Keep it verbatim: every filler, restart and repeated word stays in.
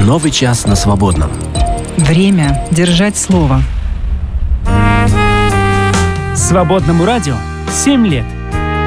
Новый час на свободном. Время держать слово. Свободному радио семь лет.